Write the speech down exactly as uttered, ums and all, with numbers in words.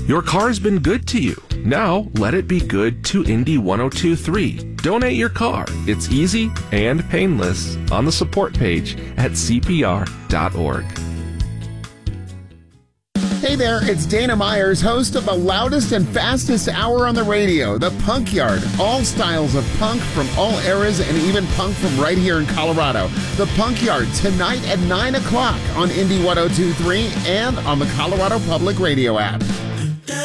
Your car's been good to you. Now, let it be good to Indy one oh two point three. Donate your car. It's easy and painless on the support page at C P R dot org. Hey there, it's Dana Myers, host of the loudest and fastest hour on the radio, The Punk Yard. All styles of punk from all eras and even punk from right here in Colorado. The Punk Yard, tonight at nine o'clock on Indy one oh two point three and on the Colorado Public Radio app.